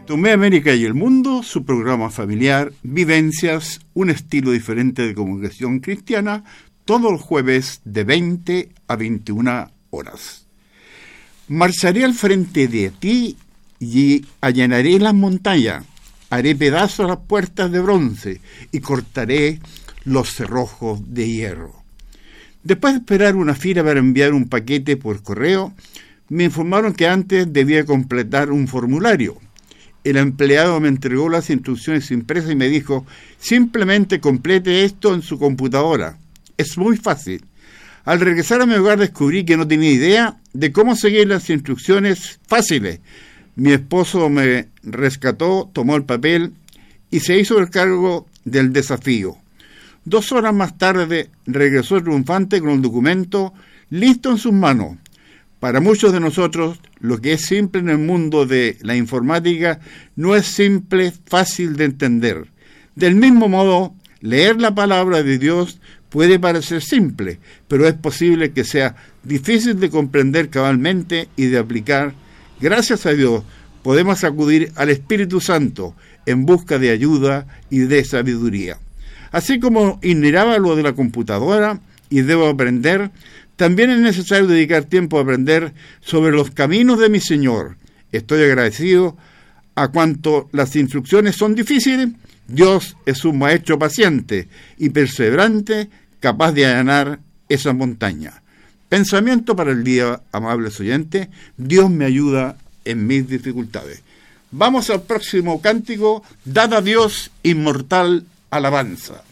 Tomé América y el Mundo, su programa familiar, Vivencias, un estilo diferente de comunicación cristiana, todos los jueves de 20 a 21 horas. Marcharé al frente de ti y allanaré las montañas, haré pedazos las puertas de bronce y cortaré los cerrojos de hierro. Después de esperar una fila para enviar un paquete por correo, me informaron que antes debía completar un formulario. El empleado me entregó las instrucciones impresas y me dijo, simplemente complete esto en su computadora. Es muy fácil. Al regresar a mi hogar descubrí que no tenía idea de cómo seguir las instrucciones fáciles. Mi esposo me rescató, tomó el papel y se hizo el cargo del desafío. 2 horas más tarde regresó triunfante con el documento listo en sus manos. Para muchos de nosotros, lo que es simple en el mundo de la informática no es simple, fácil de entender. Del mismo modo, leer la palabra de Dios puede parecer simple, pero es posible que sea difícil de comprender cabalmente y de aplicar. Gracias a Dios, podemos acudir al Espíritu Santo en busca de ayuda y de sabiduría. Así como ignoraba lo de la computadora y debo aprender, también es necesario dedicar tiempo a aprender sobre los caminos de mi Señor. Estoy agradecido a cuanto las instrucciones son difíciles. Dios es un maestro paciente y perseverante, capaz de allanar esa montaña. Pensamiento para el día, amables oyentes. Dios me ayuda en mis dificultades. Vamos al próximo cántico. Dad a Dios inmortal alabanza.